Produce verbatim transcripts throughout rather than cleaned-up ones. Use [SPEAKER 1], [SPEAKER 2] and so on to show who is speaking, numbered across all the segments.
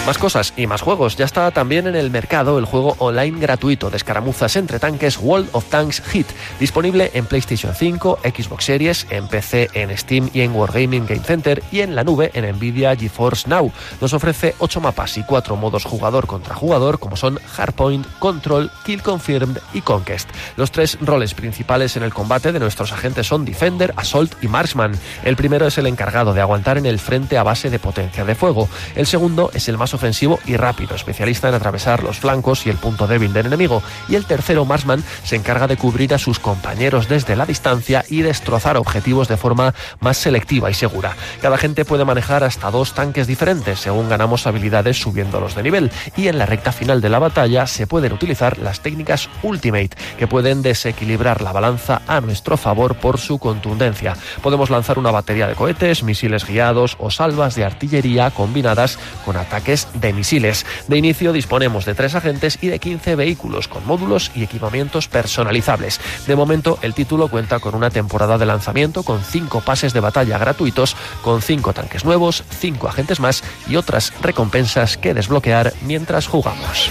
[SPEAKER 1] Más cosas y más juegos. Ya está también en el mercado el juego online gratuito de escaramuzas entre tanques World of Tanks Hit, disponible en PlayStation cinco, Xbox Series, en P C, en Steam y en Wargaming Game Center, y en la nube en Nvidia GeForce Now. Nos ofrece ocho mapas y cuatro modos jugador contra jugador, como son Hardpoint, Control, Kill Confirmed y Conquest. Los tres roles principales en el combate de nuestros agentes son Defender, Assault y Marksman. El primero es el encargado de aguantar en el frente a base de potencia de fuego. El segundo es el más ofensivo y rápido, especialista en atravesar los flancos y el punto débil del enemigo. Y el tercero, Marksman, se encarga de cubrir a sus compañeros desde la distancia y destrozar objetivos de forma más selectiva y segura. Cada agente puede manejar hasta dos tanques diferentes según ganamos habilidades subiéndolos de nivel, y en la recta final de la batalla se pueden utilizar las técnicas Ultimate, que pueden desequilibrar la balanza a nuestro favor por su contundencia. Podemos lanzar una batería de cohetes, misiles guiados o salvas de artillería combinadas con ataques de misiles. De inicio disponemos de tres agentes y de quince vehículos con módulos y equipamientos personalizables. De momento el título cuenta con una temporada de lanzamiento con cinco pases de batalla gratuitos, con cinco tanques nuevos, cinco agentes más y otras recompensas que desbloquear mientras jugamos.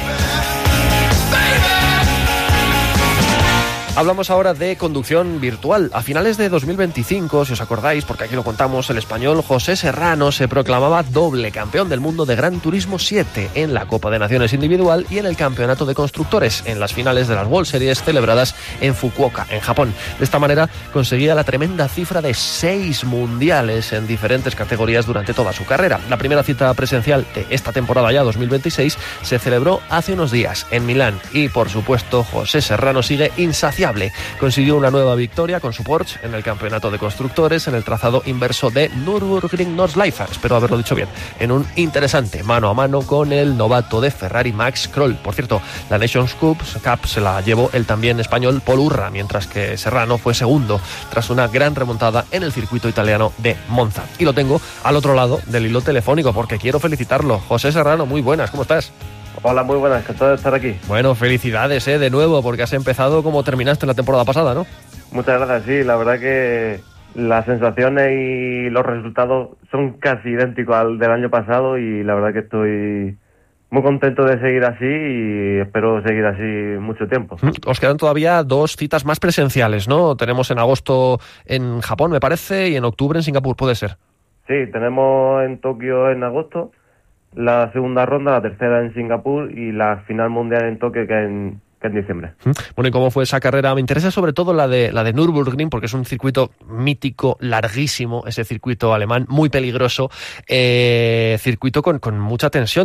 [SPEAKER 1] Hablamos ahora de conducción virtual. A finales de dos mil veinticinco, si os acordáis, porque aquí lo contamos, el español José Serrano se proclamaba doble campeón del mundo de Gran Turismo siete en la Copa de Naciones individual y en el Campeonato de Constructores, en las finales de las World Series celebradas en Fukuoka, en Japón. De esta manera conseguía la tremenda cifra de seis mundiales en diferentes categorías durante toda su carrera. La primera cita presencial de esta temporada ya dos mil veintiséis se celebró hace unos días en Milán y, por supuesto, José Serrano sigue insaciable. Consiguió una nueva victoria con su Porsche en el Campeonato de Constructores en el trazado inverso de Nürburgring Nordschleife, espero haberlo dicho bien, en un interesante mano a mano con el novato de Ferrari Max Kroll. Por cierto, la Nations Cup, Cup se la llevó el también español Pol Urra, mientras que Serrano fue segundo tras una gran remontada en el circuito italiano de Monza. Y lo tengo al otro lado del hilo telefónico porque quiero felicitarlo. José Serrano, muy buenas, ¿cómo estás?
[SPEAKER 2] Hola, muy buenas, encantado de estar aquí.
[SPEAKER 1] Bueno, felicidades, ¿eh? De nuevo, porque has empezado como terminaste la temporada pasada, ¿no?
[SPEAKER 2] Muchas gracias, sí, la verdad que las sensaciones y los resultados son casi idénticos al del año pasado y la verdad que estoy muy contento de seguir así y espero seguir así mucho tiempo.
[SPEAKER 1] Os quedan todavía dos citas más presenciales, ¿no? Tenemos en agosto en Japón, me parece, y en octubre en Singapur, ¿puede ser?
[SPEAKER 2] Sí, tenemos en Tokio en agosto la segunda ronda, la tercera en Singapur y la final mundial en Tokio que en, que en diciembre.
[SPEAKER 1] Bueno, ¿y cómo fue esa carrera? Me interesa sobre todo la de la de Nürburgring, porque es un circuito mítico, larguísimo, ese circuito alemán, muy peligroso, eh, circuito con, con mucha tensión.